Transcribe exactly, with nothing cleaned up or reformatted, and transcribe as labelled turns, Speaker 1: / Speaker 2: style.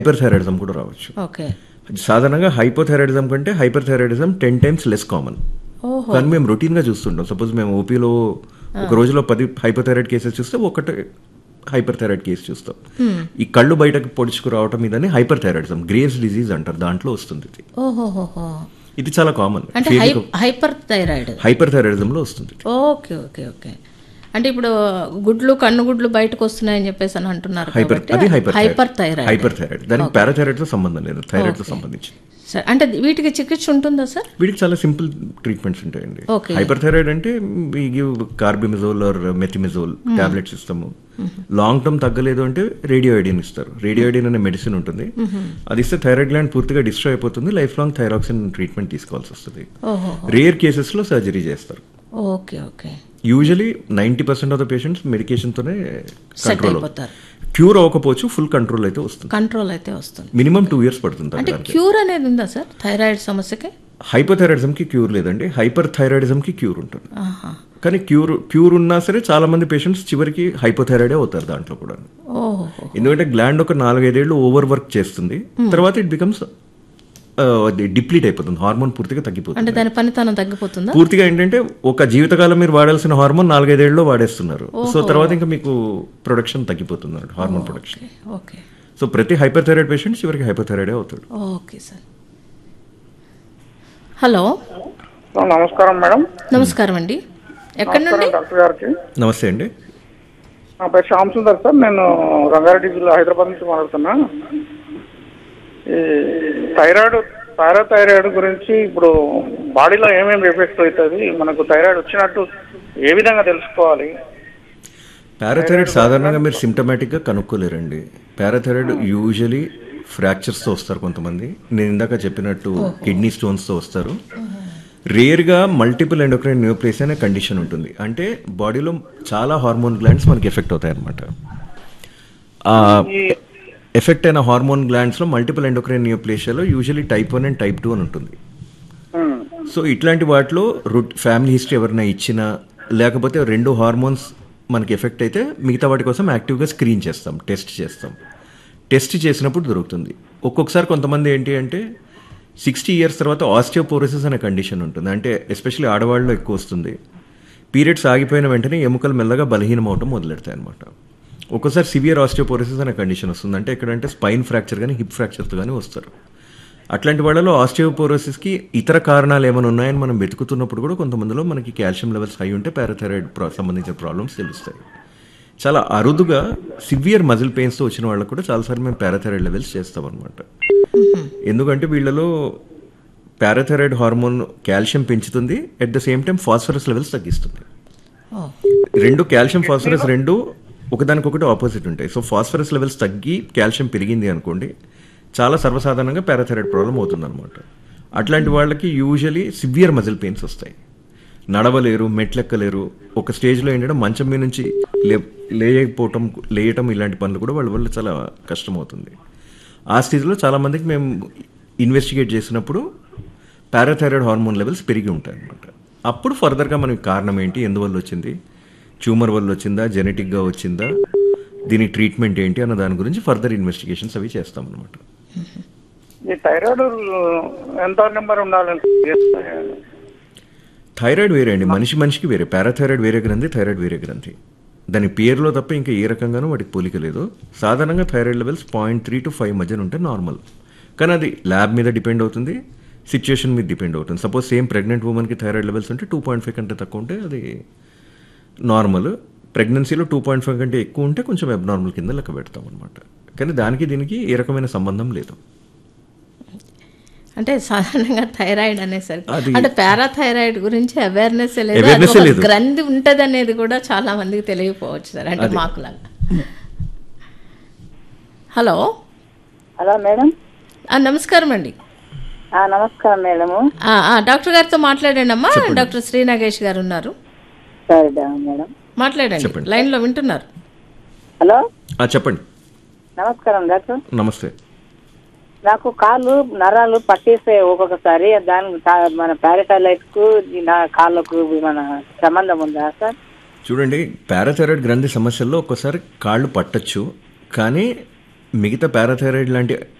Speaker 1: Hyperthyroidism కూడా రావచ్చు.
Speaker 2: Okay.
Speaker 1: సాధారణంగా హైపోథైరాయిడిజం కంటే hyperthyroidism ten times less common. కానీ మేము రొటీన్గా చూస్తుంటాం. సపోజ్ మేము ఓపీలో ఒక రోజులో పది హైపోథైరాయిడ్ కేసెస్ చూస్తే ఒకటి హైపర్ థైరాయిడ్ కేసు చూస్తాం. ఈ కళ్ళు బయటకు పొడుచుకు రావటం ఇదని హైపర్ థైరాయిడిజం, గ్రేవ్స్ డిజీజ్ అంటారు, దాంట్లో వస్తుంది ఇది. ఇది చాలా కామన్.
Speaker 2: హైపర్ థైరాయిడ్
Speaker 1: హైపర్ థైరాయిడిజంలో వస్తుంది.
Speaker 2: Okay okay okay. అంటే ఇప్పుడు గుడ్లు కన్ను గుడ్లు బయటకు వస్తున్నాయని చెప్పేసి అని అంటున్నారు.
Speaker 1: అది hyper
Speaker 2: hyper thyroid.
Speaker 1: Hyper thyroid దానికి పారాథైరాయిడ్ తో సంబంధం లేదు, థైరాయిడ్ తో సంబంధించి.
Speaker 2: అంటే వీటికి చికిత్స ఉంటుందా సార్?
Speaker 1: వీటికి చాలా సింపుల్ ట్రీట్మెంట్స్ ఉంటాయండి. హైపర్ థైరాయిడ్ అంటే వీ గివ్ కార్బిమిజోల్ ఆర్ మెథిమిజోల్ టాబ్లెట్స్ ఇస్తాము. లాంగ్ టర్మ్ తగ్గలేదు అంటే రేడియోఐడిన్ ఇస్తారు. రేడియోఐడిన్ అనే మెడిసిన్ ఉంటుంది, అది ఇస్తే థైరాయిడ్ గ్లాండ్ పూర్తిగా డిస్ట్రాయ్ అయిపోతుంది. లైఫ్ లాంగ్ థైరాక్సిన్ ట్రీట్మెంట్ తీసుకోవాల్సి వస్తుంది. రేర్ కేసెస్ లో సర్జరీ చేస్తారు.
Speaker 2: Okay okay.
Speaker 1: Usually ninety percent of the patients medication తోనే కంట్రోల్ అవుతారు. క్యూర్ అవ్వకపోవచ్చు, ఫుల్ కంట్రోల్ అయితే వస్తుంది.
Speaker 2: కంట్రోల్ అయితే వస్తుంది.
Speaker 1: మినిమం టూ ఇయర్స్ పడుతుంది.
Speaker 2: అంటే క్యూర్ అనేది ఉందా సార్ థైరాయిడ్ సమస్యకి?
Speaker 1: హైపోథైరాయిడిజం కి క్యూర్ లేదండి, హైపర్ థైరాయిడిజం కి క్యూర్ ఉంటుంది. కానీ క్యూర్ క్యూర్ ఉన్నా సరే చాలా మంది పేషెంట్స్ చివరికి హైపోథైరాయిడే అవుతారు దాంట్లో కూడా. ఎందుకంటే గ్లాండ్ ఒక నాలుగైదేళ్లు ఓవర్ వర్క్ చేస్తుంది, తర్వాత ఇట్ బికమ్స్ డిప్లీట్ అయిపోతుంది, హార్మోన్ పూర్తిగా తగ్గిపోతుంది.
Speaker 2: అంటే దాని పనితనం తగ్గిపోతుందా
Speaker 1: పూర్తిగా? ఏంటంటే ఒక జీవితకాలం మీరు వాడాల్సిన హార్మోన్ నాలుగైదేళ్లలో వాడేస్తున్నారు. సో తర్వాత ఇంకా మీకు ప్రొడక్షన్ తగ్గిపోతుంది అన్నట్టు, హార్మోన్ ప్రొడక్షన్.
Speaker 2: ఓకే.
Speaker 1: సో ప్రతి హైపర్ థైరాయిడ్ పేషెంట్ చివరికి హైపర్ థైరాయిడే అవుతాడు.
Speaker 2: Okay sir. హలో
Speaker 3: నమస్కారం మేడం.
Speaker 2: నమస్కారం అండి. ఎక్కడి నుండి?
Speaker 3: డాక్టర్ గారికి
Speaker 1: నమస్తే అండి.
Speaker 3: నా పేరు శ్యామ్ సుందర్ సార్, నేను రంగారెడ్డి జిల్లా హైదరాబాద్ నుంచి మాట్లాడుతున్నా. ఈ థైరాయిడ్ పారాథైరాయిడ్ గురించి ఇప్పుడు బాడీలో ఏమేమి ఎఫెక్ట్ అవుతుంది, మనకు థైరాయిడ్ వచ్చినట్టు ఏ విధంగా తెలుసుకోవాలి?
Speaker 1: పారాథైరాయిడ్ సాధారణంగా మీరు సిమ్టమాటిక్గా కనుక్కోలేరండి. పారాథైరాయిడ్ యూజువలీ ఫ్రాక్చర్స్తో వస్తారు కొంతమంది, నేను ఇందాక చెప్పినట్టు కిడ్నీ స్టోన్స్తో వస్తారు. రేర్గా మల్టిపుల్ ఎండోక్రైన్ న్యూప్లేసియా అనే కండిషన్ ఉంటుంది. అంటే బాడీలో చాలా హార్మోన్ గ్లాండ్స్ మనకి ఎఫెక్ట్ అవుతాయి అన్నమాట. ఎఫెక్ట్ అయిన hormone గ్లాండ్స్లో multiple endocrine న్యూప్లేసియాలో usually type one and type two అని ఉంటుంది. సో ఇట్లాంటి వాటిలో రూట్ ఫ్యామిలీ హిస్టరీ ఎవరైనా ఇచ్చినా, లేకపోతే రెండు హార్మోన్స్ మనకి ఎఫెక్ట్ అయితే మిగతా వాటి కోసం యాక్టివ్గా స్క్రీన్ చేస్తాం, టెస్ట్ చేస్తాం. టెస్ట్ చేసినప్పుడు దొరుకుతుంది. ఒక్కొక్కసారి కొంతమంది ఏంటి అంటే సిక్స్టీ ఇయర్స్ తర్వాత ఆస్టియోపోరోసిస్ అనే కండిషన్ ఉంటుంది. అంటే ఎస్పెషల్లీ ఆడవాళ్ళలో ఎక్కువ వస్తుంది. పీరియడ్స్ ఆగిపోయిన వెంటనే ఎముకలు మెల్లగా బలహీనం అవటం మొదలెడతాయి అనమాట. ఒక్కోసారి సివియర్ ఆస్టియోపోరోసిస్ అనే కండిషన్ వస్తుంది. అంటే ఎక్కడంటే స్పైన్ ఫ్రాక్చర్ కానీ హిప్ ఫ్రాక్చర్తో కానీ వస్తారు. అట్లాంటి వాళ్ళలో ఆస్టియోపోరోసిస్కి ఇతర కారణాలు ఏమైనా ఉన్నాయని మనం వెతుకుతున్నప్పుడు కూడా కొంతమందిలో మనకి కాల్షియం లెవెల్స్ హై ఉంటే పారాథైరాయిడ్ సంబంధించిన ప్రాబ్లమ్స్ తెలుస్తాయి. చాలా అరుదుగా సివియర్ మజిల్ పెయిన్స్తో వచ్చిన వాళ్ళకు కూడా చాలాసార్లు మేము పారాథైరాయిడ్ లెవెల్స్ చేస్తాం అనమాట. ఎందుకంటే వీళ్ళలో పారాథైరాయిడ్ హార్మోన్ కాల్షియం పెంచుతుంది, at the same time phosphorus levels తగ్గిస్తుంది. రెండు కాల్షియం ఫాస్ఫరస్ రెండు ఒకదానికొకటి ఆపోజిట్ ఉంటాయి. సో ఫాస్ఫరస్ లెవెల్స్ తగ్గి కాల్షియం పెరిగింది అనుకోండి, చాలా సర్వసాధారణంగా పారాథైరాయిడ్ ప్రాబ్లం అవుతుంది అనమాట. అట్లాంటి వాళ్ళకి యూజువలీ సివియర్ మజిల్ పెయిన్స్ వస్తాయి, నడవలేరు, మెట్లెక్కలేరు. ఒక స్టేజ్లో ఏంటంటే మంచం మీద నుంచి లే లేయకపోవటం లేయటం ఇలాంటి పనులు కూడా వాళ్ళ వల్ల చాలా కష్టమవుతుంది. ఆ స్టేజ్లో చాలామందికి మేము ఇన్వెస్టిగేట్ చేసినప్పుడు పారాథైరాయిడ్ హార్మోన్ లెవెల్స్ పెరిగి ఉంటాయి అనమాట. అప్పుడు ఫర్దర్గా మనకి కారణం ఏంటి, ఎందువల్ల వచ్చింది, ట్యూమర్ వల్ల వచ్చిందా, జెనెటిక్గా వచ్చిందా, దీని ట్రీట్మెంట్ ఏంటి అన్న దాని గురించి ఫర్దర్ ఇన్వెస్టిగేషన్స్ అవి చేస్తాం అనమాట.
Speaker 3: థైరాయిడ్ ఎంత నెంబర్ ఉండాలని?
Speaker 1: థైరాయిడ్ వేరే అండి, మనిషి మనిషికి వేరే. పారాథైరాయిడ్ వేరే గ్రంథి, థైరాయిడ్ వేరే గ్రంథి. దాని పేరులో తప్ప ఇంకా ఏ రకంగానూ వాటికి పోలిక లేదు. సాధారణంగా thyroid levels point three to five మధ్యన ఉంటే నార్మల్. కానీ అది ల్యాబ్ మీద డిపెండ్ అవుతుంది, సిచ్యుయేషన్ మీద డిపెండ్ అవుతుంది. సపోజ్ సేమ్ ప్రెగ్నెంట్ ఉమెన్కి థైరాయిడ్ లెవెల్స్ ఉంటే టూ పాయింట్ ఫైవ్ కంటే తక్కువ ఉంటే అది నార్మల్. ప్రెగ్నెన్సీలో టూ పాయింట్ ఫైవ్ కంటే ఎక్కువ ఉంటే కొంచెం అబ్నార్మల్ కింద లెక్క పెడతాం అనమాట. కానీ దానికి దీనికి ఏ రకమైన సంబంధం లేదు.
Speaker 2: అంటే సాధారణంగా థైరాయిడ్ అనేసరికి అంటే పారాథైరాయిడ్ గురించి అవేర్నెస్
Speaker 1: లేదు,
Speaker 2: గ్రంథి ఉంటది అనేది కూడా చాలా మందికి తెలియకపోవచ్చు సార్. అంటే మాకులాగా. Hello
Speaker 4: hello madam.
Speaker 2: నమస్కారం అండి.
Speaker 4: నమస్కారం మేడము.
Speaker 2: డాక్టర్ గారితో మాట్లాడండి అమ్మా. డాక్టర్ శ్రీ నాగేష్ గారు ఉన్నారు,
Speaker 4: మేడం
Speaker 2: మాట్లాడండి, లైన్ లో వింటున్నారు.
Speaker 4: హలో
Speaker 1: చెప్పండి.
Speaker 4: నమస్కారం డాక్టర్.
Speaker 1: నమస్తే.
Speaker 4: నాకు కాళ్ళు నరాలు పట్టేస్తే ఒక్కొక్కసారి, దాని మన పారాథైరాయిడ్ కు నా కాళ్ళకు మన సంబంధం ఉందా సార్?
Speaker 1: చూడండి, పారాథైరాయిడ్ గ్రంథి సమస్యల్లో ఒక్కోసారి కాళ్ళు పట్టచ్చు, కానీ మిగతా పారాథైరాయిడ్ లాంటి